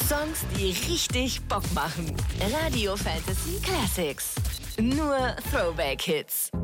Songs, die richtig Bock machen. Radio Fantasy Classics. Nur Throwback-Hits.